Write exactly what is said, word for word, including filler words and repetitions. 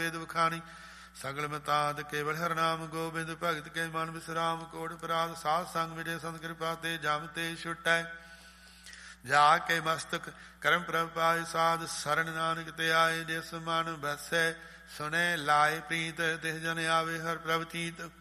ਵੇਦ ਵਖਾਣੀ ਸਗਲ ਮਤਾਦ ਕੇਵਲ ਹਰਨਾਮ ਗੋਬਿੰਦ ਭਗਤ ਕੇ ਮਨ ਵਿਸਰਾਮ ਕੋਟ ਪਰਾਧ ਸਾਧ ਸੰਗ ਮਿਲੇ ਸੰਤ ਕਿਰਪਾ ਤੇ ਜਮ ਤੇ ਛੁਟੈ ਜਾ ਕੇ ਮਸਤਕ ਕਰਮ ਪ੍ਰਭ ਪਾਏ ਸਾਧ ਸਰਨ ਨਾਨਕ ਤੇ ਆਏ ਜਿਸ ਮਨ ਬਸੈ ਸੁਨੇ ਲਾਏ ਪ੍ਰੀਤ ਤਿਸ ਜਨ ਆਵੇ ਹਰ ਪ੍ਰਭ ਚੀਤ